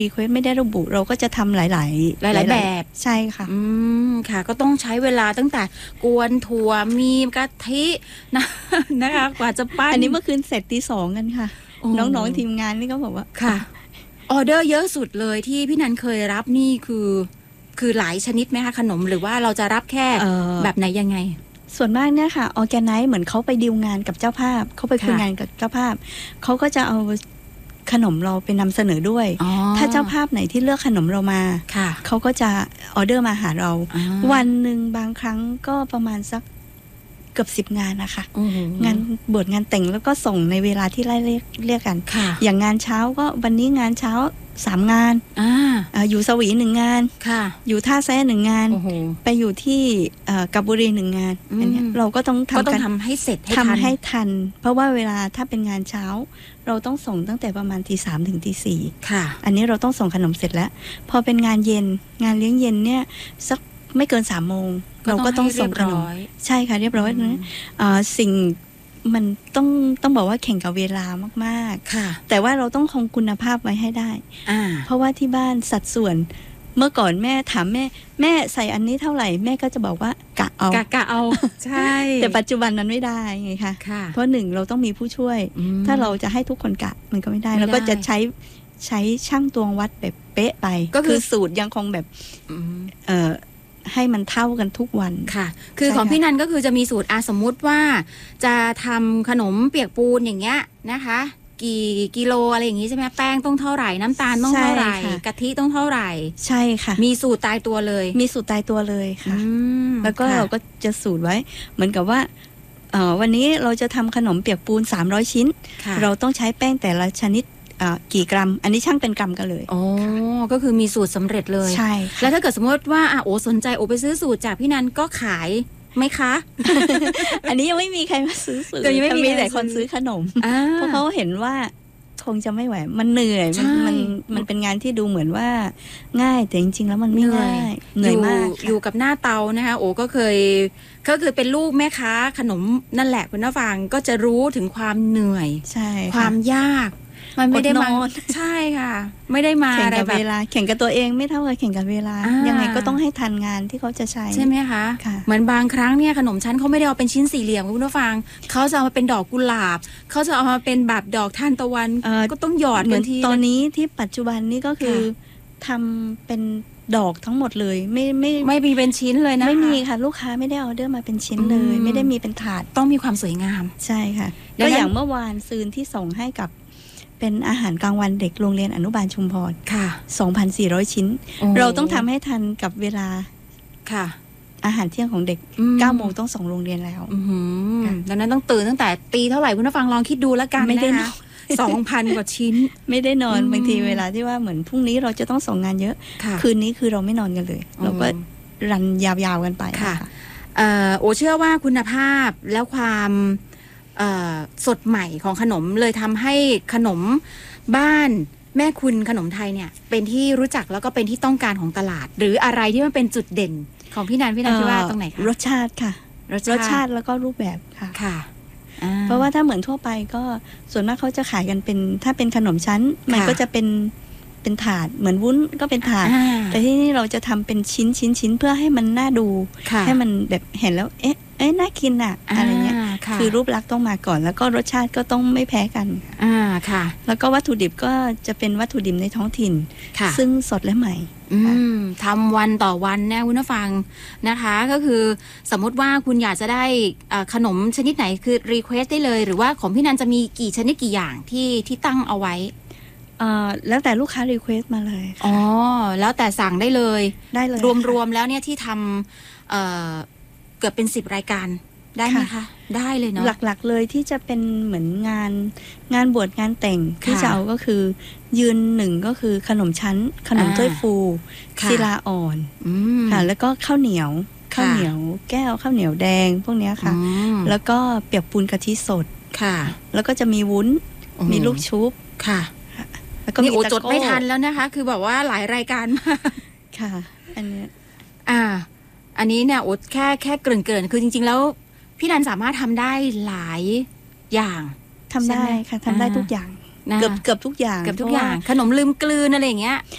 รีเควสไม่ได้ระบุเราก็จะทำหลายแบบใช่ค่ะค่ะก็ต้องใช้เวลาตั้งแต่กวนถั่วมีกะทินะคะกว่าจะปั้นอันนี้เมื่อคืนเสร็จตี 2กันค่ะน้องๆทีมงานนี่ก็บอกว่าค่ะออเดอร์เยอะสุดเลยที่พี่นันเคยรับนี่คือหลายชนิดไหมคะขนมหรือว่าเราจะรับแค่แบบไหนยังไงส่วนมากเนี่ยค่ะออแกไนซ์เหมือนเขาไปดีลงานกับเจ้าภาพเขาไปคุยงานกับเจ้าภาพเขาก็จะเอาขนมเราไปนำเสนอด้วยถ้าเจ้าภาพไหนที่เลือกขนมเรามาเขาก็จะออเดอร์มาหาเราวันหนึ่งบางครั้งก็ประมาณสักเกือบ10งานนะคะงานบวชงานแต่งแล้วก็ส่งในเวลาที่ไล่เรียกกันอย่างงานเช้าก็วันนี้งานเช้า3งานอยู่สวี1งานอยู่ท่าแซ่1งานไปอยู่ที่กับบุรี1งานอันนี้เราก็ต้องทำให้เสร็จทำให้ทันเพราะว่าเวลาถ้าเป็นงานเช้าเราต้องส่งตั้งแต่ประมาณตี 3ถึงตี 4อันนี้เราต้องส่งขนมเสร็จแล้วพอเป็นงานเย็นงานเลี้ยงเย็นเนี่ยสักไม่เกิน3 โมงเราก็ต้องส่งขนมใช่ค่ะเรียบร้อยนะสิ่งมันต้องบอกว่าแข่งกับเวลามากๆแต่ว่าเราต้องคงคุณภาพไว้ให้ได้เพราะว่าที่บ้านสัดส่วนเมื่อก่อนแม่ถามแม่ใส่อันนี้เท่าไหร่แม่ก็จะบอกว่ากะเอาใช่แต่ปัจจุบันนั้นไม่ได้ไงคะเพราะ1เราต้องมีผู้ช่วยถ้าเราจะให้ทุกคนกะมันก็ไม่ได้แล้วก็จะใช้ช่างตวงวัดแบบเป๊ะไปก็คือสูตรยังคงแบบให้มันเท่ากันทุกวันค่ะคือของพี่นันก็คือจะมีสูตรสมมุติว่าจะทำขนมเปียกปูนอย่างเงี้ยนะคะกี่กิโลอะไรอย่างงี้ใช่ไหมแป้งต้องเท่าไหร่น้ำตาลต้องเท่าไหร่กะทิต้องเท่าไหร่ใช่ค่ะมีสูตรตายตัวเลยมีสูตรตายตัวเลยค่ะแล้วก็เราก็จะสูตรไว้เหมือนกับว่าวันนี้เราจะทำขนมเปียกปูน300ชิ้นเราต้องใช้แป้งแต่ละชนิดกี่กรัมอันนี้ช่างเป็นกรัมกันเลยอ๋อก็คือมีสูตรสำเร็จเลยใช่แล้วถ้าเกิดสมมติว่าโอสนใจโอไปซื้อสูตรจากพี่นันก็ขายไหมคะอันนี้ยังไม่มีใครมาซื้อสูตรยังไม่มีแต่คนซื้อขนมเพราะเขาเห็นว่าคงจะไม่ไหวมันเหนื่อยมันเป็นงานที่ดูเหมือนว่าง่ายแต่จริงๆแล้วมันไม่ง่ายเหนื่อยมากอยู่กับหน้าเตานะคะโอก็เคยเป็นลูกแม่ค้าขนมนั่นแหละคุณผู้ฟังก็จะรู้ถึงความเหนื่อยความยากมันไม่ได้มาใช่ค่ะไม่ได้มาอะไรแบบเวลาแข่งกับตัวเองไม่เท่ากับแข่งกับเวลายังไงก็ต้องให้ทันงานที่เขาจะใช่ไหมคะเหมือนบางครั้งเนี่ยขนมชั้นเขาไม่ได้เอาเป็นชิ้นสี่เหลี่ยมคุณผู้ฟังเขาจะเอามาเป็นดอกกุหลาบเขาจะเอามาเป็นแบบดอกทานตะวันก็ต้องหยอดกันทีตอนนี้ที่ปัจจุบันนี่ก็คือทำเป็นดอกทั้งหมดเลยไม่มีเป็นชิ้นเลยนะไม่มีค่ะลูกค้าไม่ได้ออเดอร์มาเป็นชิ้นเลยไม่ได้มีเป็นถาดต้องมีความสวยงามใช่ค่ะก็อย่างเมื่อวานซืนที่ส่งให้กับเป็นอาหารกลางวันเด็กโรงเรียนอนุบาลชุมพรค่ะ 2,400 ชิ้นเราต้องทำให้ทันกับเวลาค่ะอาหารเที่ยงของเด็ก 9 โมงต้องส่งโรงเรียนแล้วดังนั้นต้องตื่นตั้งแต่ตีเท่าไหร่คุณผู้ฟังลองคิดดูแล้วกันไม่ได้นะ 2,000 กว่าชิ้นไม่ได้นอนบางทีเวลาที่ว่าเหมือนพรุ่งนี้เราจะต้องส่งงานเยอะคืนนี้คือเราไม่นอนกันเลยเราก็รันยาวๆกันไปค่ะโอเชื่อว่าคุณภาพแล้วความสดใหม่ของขนมเลยทำให้ขนมบ้านแม่คุณขนมไทยเนี่ยเป็นที่รู้จักแล้วก็เป็นที่ต้องการของตลาดหรืออะไรที่มันเป็นจุดเด่นของพี่นันคิดว่าตรงไหนคะรสชาติค่ะรสชาติแล้วก็รูปแบบค่ะค่ะเพราะว่าถ้าเหมือนทั่วไปก็ส่วนมากเขาจะขายกันเป็นถ้าเป็นขนมชั้นมันก็จะเป็นถาดเหมือนวุ้นก็เป็นถาดแต่ที่นี่เราจะทำเป็นชิ้นเพื่อให้มันน่าดูให้มันแบบเห็นแล้วเอ๊ะน่ากินอ่ะอะไรเงี้ยคือรูปลักษณ์ต้องมาก่อนแล้วก็รสชาติก็ต้องไม่แพ้กันค่ะแล้วก็วัตถุดิบก็จะเป็นวัตถุดิบในท้องถิ่นซึ่งสดและใหม่ทำวันต่อวันนะคุณผู้ฟังนะคะก็คือสมมติว่าคุณอยากจะได้ขนมชนิดไหนคือรีเควสได้เลยหรือว่าของพี่นันจะมีกี่ชนิดกี่อย่างที่ตั้งเอาไว้แล้วแต่ลูกค้ารีเควสมาเลยอ๋อแล้วแต่สั่งได้เลยรวมแล้วเนี่ยที่ทำเกือบเป็น10 รายการได้ไหมคะได้เลยเนาะหลักๆเลยที่จะเป็นเหมือนงานบวชงานแต่งที่จะเอาก็คือยืน1ก็คือขนมชั้นขนมถ้วยฟูศิลาอ่อนค่ะแล้วก็ข้าวเหนียวแก้วข้าวเหนียวแดงพวกนี้ค่ะแล้วก็เปียกปูนกะทิสดค่ะแล้วก็จะมีวุ้นมีลูกชุบค่ะแล้วก็มีจดไม่ทันแล้วนะคะคือแบบว่าหลายรายการมากค่ะอันนี้อันนี้เนี่ยโอ๊ตแค่เกริ่นคือจริงๆแล้วพี่นันสามารถทำได้หลายอย่างทำได้ค่ะทำได้ทุกอย่างเกือบทุกอย่างขนมลืมกลืนอะไรอย่างเงี้ย